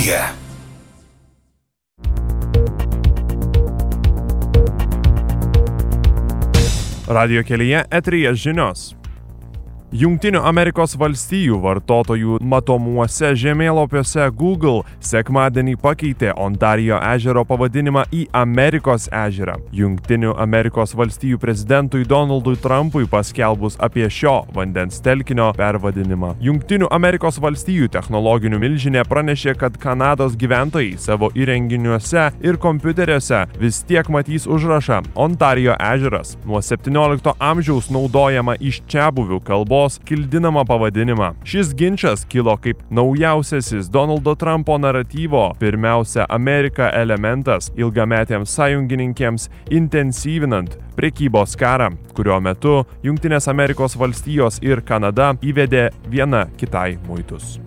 kelyje. Radijo kelyje eteryje žinios. Jungtinių Amerikos valstijų vartotojų matomuose žemėlapiuose Google sekmadienį pakeitė Ontarijo ežero pavadinimą į Amerikos ežerą. Jungtinių Amerikos valstijų prezidentui Donaldui Trumpui paskelbus apie šio vandens telkinio pervadinimą. Jungtinių Amerikos valstijų technologinių milžinė pranešė, kad Kanados gyventojai savo įrenginiuose ir kompiuteriuose vis tiek matys užrašą Ontarijo ežeras. Nuo 17 amžiaus naudojama iš čiabuvių kalbos kildinamą pavadinimą. Šis ginčas kilo kaip naujausiasis Donaldo Trumpo naratyvo pirmiausia Amerika elementas ilgametėms sąjungininkėms intensyvinant prekybos karą, kurio metu Jungtinės Amerikos valstijos ir Kanada įvedė viena kitai muitus.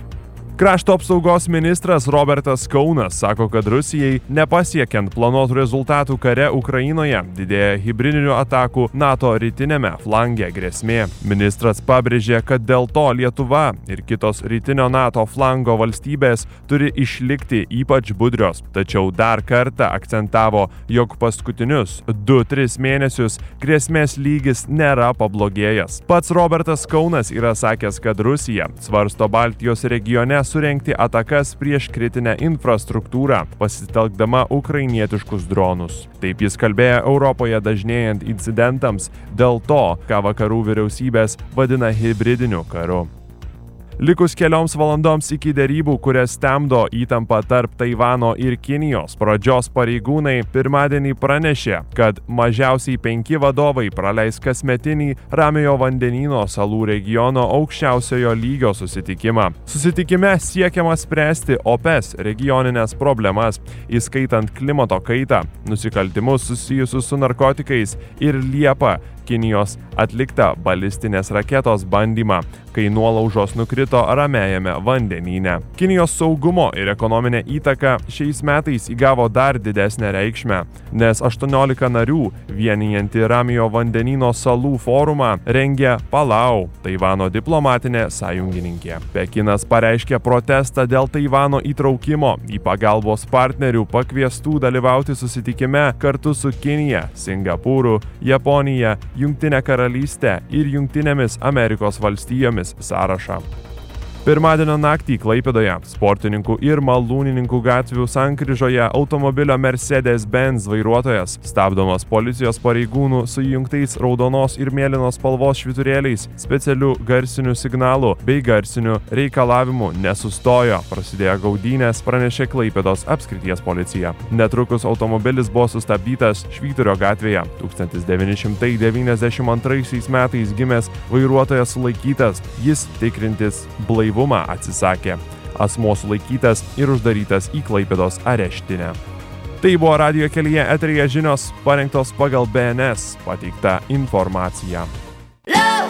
Krašto apsaugos ministras Robertas Kaunas sako, kad Rusijai nepasiekiant planuotų rezultatų kare Ukrainoje didėja hibridinių atakų NATO rytinėme flange grėsmė. Ministras pabrėžė, kad dėl to Lietuva ir kitos rytinio NATO flango valstybės turi išlikti ypač budrios, tačiau dar kartą akcentavo, jog paskutinius 2-3 mėnesius grėsmės lygis nėra pablogėjęs. Pats Robertas Kaunas yra sakęs, kad Rusija svarsto Baltijos regione surengti atakas prieš kritinę infrastruktūrą, pasitelkdama ukrainietiškus dronus. Taip jis kalbėjo Europoje dažnėjant incidentams dėl to, ką vakarų vyriausybės vadina hibridiniu karu. Likus kelioms valandoms iki derybų, kurias temdo įtampa tarp Taivano ir Kinijos, pradžios pareigūnai pirmadienį pranešė, kad mažiausiai 5 vadovai praleis kasmetinį Ramiojo vandenyno salų regiono aukščiausiojo lygio susitikimą. Susitikime siekiama spręsti opes regioninės problemas, įskaitant klimato kaitą, nusikaltimus susijusius su narkotikais ir Liepą Kinijos atliktą balistinės raketos bandymą, kai nuolaužos nukrito Ramiajame vandenyne. Kinijos saugumo ir ekonominė įtaka šiais metais įgavo dar didesnę reikšmę, nes 18 narių vienijanti Ramijo vandenyno salų forumą rengia Palau, Taivano diplomatinė sąjungininkė. Pekinas pareiškė protestą dėl Taivano įtraukimo į pagalbos partnerių pakviestų dalyvauti susitikime kartu su Kinija, Singapūru, Japonija, Jungtinė karalystė ir Jungtinėmis Amerikos valstijomis sąrašą. Pirmadienio naktį Klaipėdoje sportininkų ir malūnininkų gatvių sankryžoje automobilio Mercedes-Benz vairuotojas, stabdomas policijos pareigūnų su įjungtais raudonos ir mėlynos spalvos švyturėliais, specialių garsinių signalų bei garsinių reikalavimų nesustojo. Prasidėjo gaudynės, pranešė Klaipėdos apskrities policija. Netrukus automobilis buvo sustabdytas Švyturio gatvėje. 1992 metais gimęs vairuotojas sulaikytas, jis tikrintis blaivumą atsisakė. Asmuo sulaikytas ir uždarytas į Klaipėdos areštinę. Tai buvo Radijo kelyje eteryje žinios parengtos pagal BNS pateiktą informaciją.